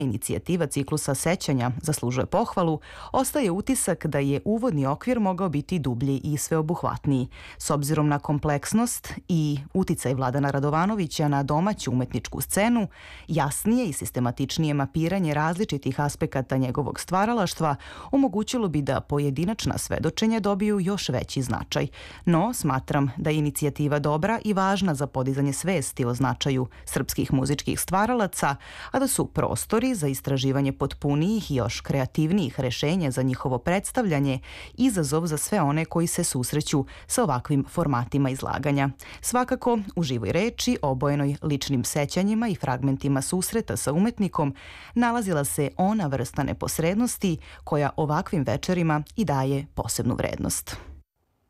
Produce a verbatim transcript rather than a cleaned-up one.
inicijativa ciklusa sećanja zaslužuje pohvalu, ostaje utisak da je uvodni okvir mogao biti dublji i sveobuhvatniji. S obzirom na kompleksnost i uticaj Vladana Radovanovića na domaću umetničku scenu, jasnije i sistematičnije mapiranje različitih aspekata njegovog stvaralaštva omogućilo bi da pojedinačna svedočenja dobiju još veći značaj. No, smatram da je inicijativa dobra i važna za podizanje svesti o značaju srpskih muzičkih stvaralaca, a da su prostori za istraživanje potpunijih i još kreativnijih rešenja za njihovo predstavljanje izazov za sve one koji se susreću sa ovakvim formatima izlaganja. Svakako, u živoj reči, obojenoj ličnim sećanjima i fragmentima susreta sa umetnikom, nalazila se ona vrsta neposrednosti koja ovakvim večerima i daje posebnu vrednost.